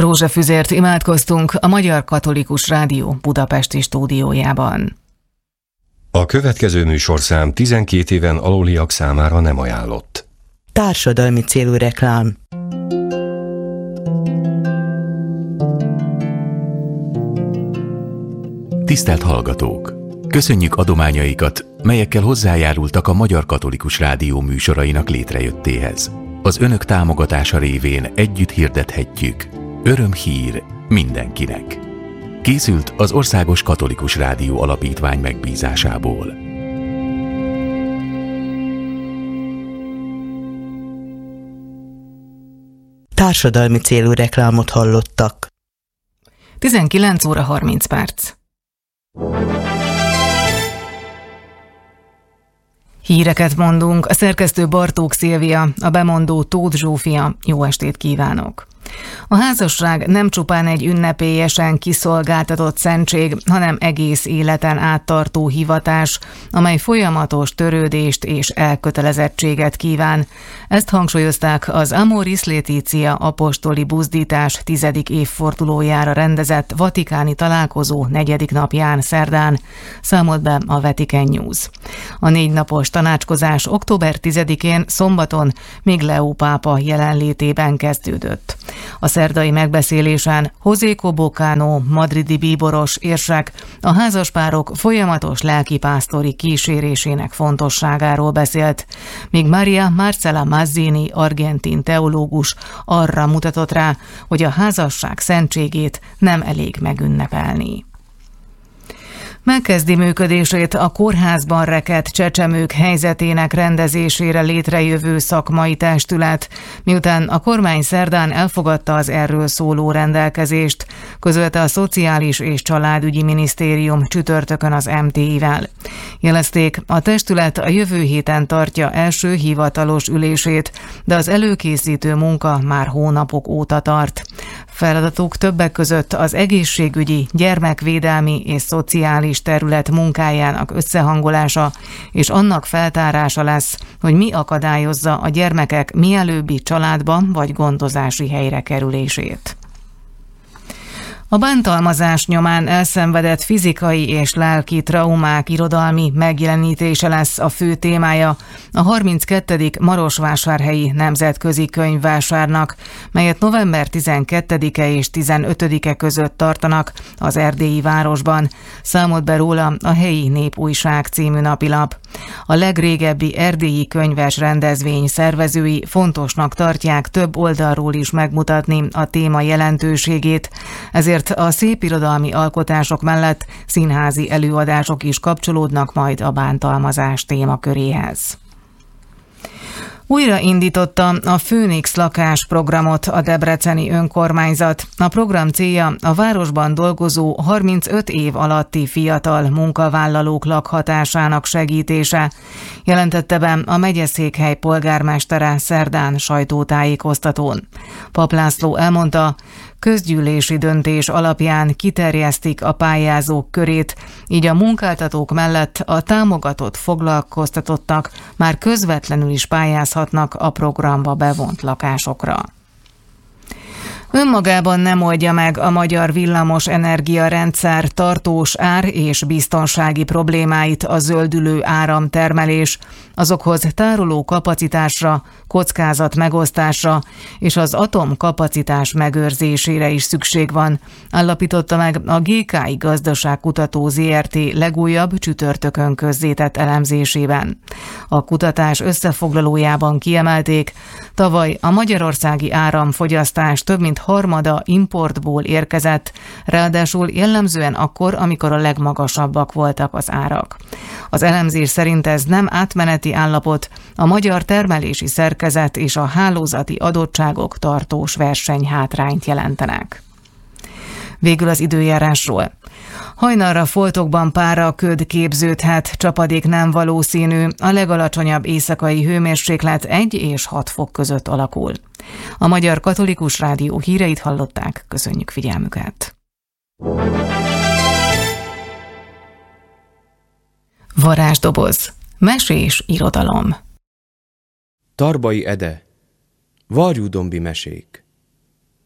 Rózsafüzért imádkoztunk a Magyar Katolikus Rádió budapesti stúdiójában. A következő műsorszám 12 éven aluliak számára nem ajánlott. Társadalmi célú reklám. Tisztelt hallgatók! Köszönjük adományaikat, melyekkel hozzájárultak a Magyar Katolikus Rádió műsorainak létrejöttéhez. Az önök támogatása révén együtt hirdethetjük: örömhír mindenkinek. Készült az Országos Katolikus Rádió Alapítvány megbízásából. Társadalmi célú reklámot hallottak. 19 óra 30 perc. Híreket mondunk, a szerkesztő Bartók Szilvia, a bemondó Tóth Zsófia. Jó estét kívánok! A házasság nem csupán egy ünnepélyesen kiszolgáltatott szentség, hanem egész életen áttartó hivatás, amely folyamatos törődést és elkötelezettséget kíván. Ezt hangsúlyozták az Amoris Laetitia apostoli buzdítás 10. évfordulójára rendezett vatikáni találkozó 4. napján szerdán, számolt be a Vatican News. A 4 napos tanácskozás október 10-én szombaton még Leó pápa jelenlétében kezdődött. A szerdai megbeszélésen José Cobocano, madridi bíboros érsek a házaspárok folyamatos lelkipásztori kísérésének fontosságáról beszélt, míg Maria Marcela Mazzini, argentin teológus arra mutatott rá, hogy a házasság szentségét nem elég megünnepelni. Megkezdi működését a kórházban rekedt csecsemők helyzetének rendezésére létrejövő szakmai testület, miután a kormány szerdán elfogadta az erről szóló rendelkezést, közölte a Szociális és Családügyi Minisztérium csütörtökön az MTI-vel. Jelezték, a testület a jövő héten tartja első hivatalos ülését, de az előkészítő munka már hónapok óta tart. Feladatuk többek között az egészségügyi, gyermekvédelmi és szociális terület munkájának összehangolása és annak feltárása lesz, hogy mi akadályozza a gyermekek mielőbbi családba vagy gondozási helyre kerülését. A bántalmazás nyomán elszenvedett fizikai és lelki traumák irodalmi megjelenítése lesz a fő témája a 32. Marosvásárhelyi Nemzetközi Könyvvásárnak, melyet november 12-e és 15-e között tartanak az erdélyi városban, számolt be róla a Helyi Népújság című napilap. A legrégebbi erdélyi könyves rendezvény szervezői fontosnak tartják több oldalról is megmutatni a téma jelentőségét, ezért a szépirodalmi alkotások mellett színházi előadások is kapcsolódnak majd a bántalmazás témaköréhez. Újra indította a Főnix lakásprogramot a debreceni önkormányzat. A program célja a városban dolgozó 35 év alatti fiatal munkavállalók lakhatásának segítése, jelentette be a megyeszékhely polgármestere szerdán sajtótájékoztatón. Papp László elmondta, közgyűlési döntés alapján kiterjesztik a pályázók körét, így a munkáltatók mellett a támogatott foglalkoztatottak már közvetlenül is pályázhatnak a programba bevont lakásokra. Önmagában nem oldja meg a magyar villamos energiarendszer tartós ár és biztonsági problémáit a zöldülő áramtermelés, azokhoz tároló kapacitásra, kockázat megosztásra és az atomkapacitás megőrzésére is szükség van, állapította meg a GKI Gazdaságkutató Zrt. Legújabb csütörtökön közzétett elemzésében. A kutatás összefoglalójában kiemelték, tavaly a magyarországi áramfogyasztás több mint harmada importból érkezett, ráadásul jellemzően akkor, amikor a legmagasabbak voltak az árak. Az elemzés szerint ez nem átmeneti állapot, a magyar termelési szerkezet és a hálózati adottságok tartós versenyhátrányt jelentenek. Végül az időjárásról. Hajnalra foltokban pára köd képződhet, csapadék nem valószínű, a legalacsonyabb éjszakai hőmérséklet 1 és 6 fok között alakul. A Magyar Katolikus Rádió híreit hallották, köszönjük figyelmüket! Varázsdoboz. Mesés irodalom. Tarbai Ede. Varjúdombi mesék.